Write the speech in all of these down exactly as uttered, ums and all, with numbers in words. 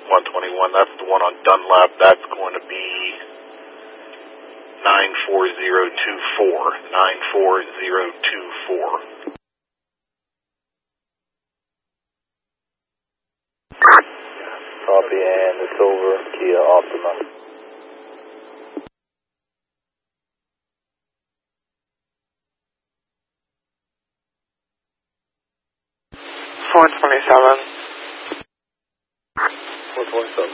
one twenty-one, that's the one on Dunlap. That's going to be nine four zero two four. nine four zero two four. Copy, and it's over. Kia Optima. four twenty-seven. four twenty-seven.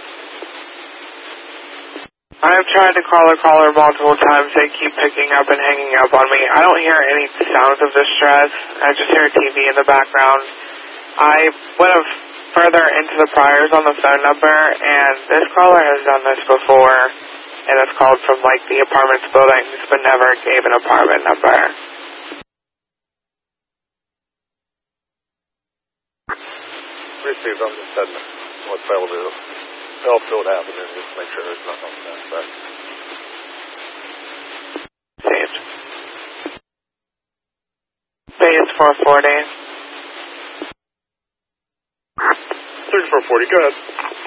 I have tried to call the caller multiple times. They keep picking up and hanging up on me. I don't hear any sounds of distress. I just hear T V in the background. I went further into the priors on the phone number, and this caller has done this before, and it's called from, like, the apartments buildings, but never gave an apartment number. Received, I'm just heading what's Bellevue. I'll see what happened and just make sure there's nothing on that side. Saved. Base four forty. thirty-four forty, go ahead.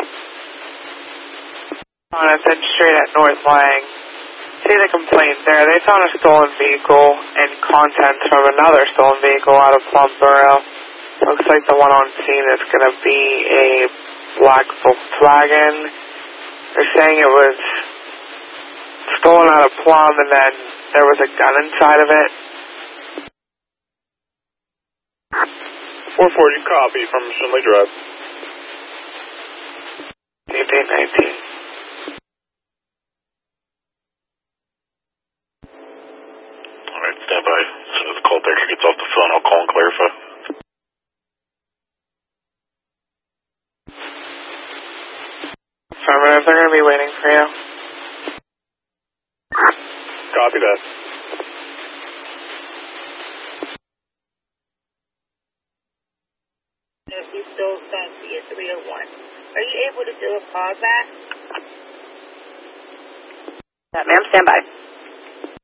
On a thin street at North Lang. See the complaint there. They found a stolen vehicle and contents from another stolen vehicle out of Plumsboro. Looks like the one on scene is going to be a black Volkswagen. They're saying it was stolen out of Plum and then there was a gun inside of it. four forty, copy from Assembly Drive. eighteen nineteen. Alright, stand by. As soon as the call taker gets off the phone, I'll call and clarify. Affirmative, they're going to be waiting for you. Copy that. If you still don't see a three oh one, are you able to do a call back? Ma'am, stand by.